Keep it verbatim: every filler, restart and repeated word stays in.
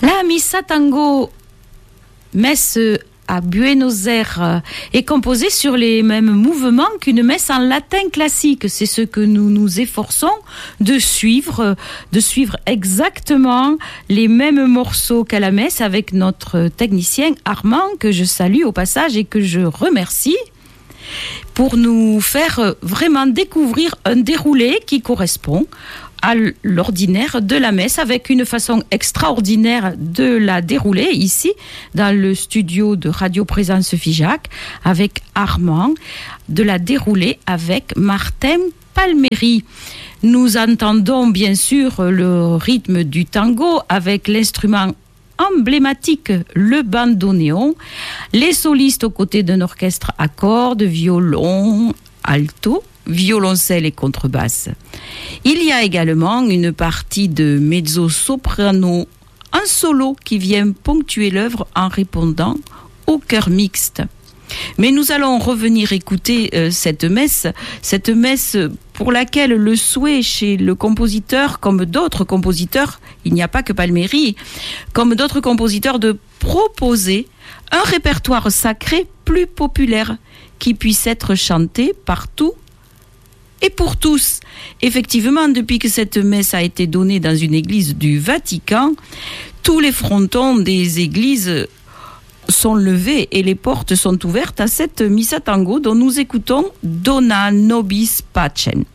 La Missa Tango, messe à Buenos Aires, est composée sur les mêmes mouvements qu'une messe en latin classique. C'est ce que nous nous efforçons de suivre, de suivre exactement les mêmes morceaux qu'à la messe avec notre technicien Armand, que je salue au passage et que je remercie, pour nous faire vraiment découvrir un déroulé qui correspond à l'ordinaire de la messe, avec une façon extraordinaire de la dérouler ici dans le studio de Radio Présence Figeac avec Armand, de la dérouler avec Martin Palmieri. Nous entendons bien sûr le rythme du tango avec l'instrument emblématique, le bandoneon, les solistes aux côtés d'un orchestre à cordes, violon, alto, violoncelle et contrebasse. Il y a également une partie de mezzo-soprano en solo qui vient ponctuer l'œuvre en répondant au chœur mixte. Mais nous allons revenir écouter euh, cette messe, cette messe pour laquelle le souhait chez le compositeur, comme d'autres compositeurs, il n'y a pas que Palmieri, comme d'autres compositeurs, de proposer un répertoire sacré plus populaire qui puisse être chanté partout et pour tous. Effectivement, depuis que cette messe a été donnée dans une église du Vatican, tous les frontons des églises sont levés et les portes sont ouvertes à cette Missa Tango dont nous écoutons Dona Nobis Pacem.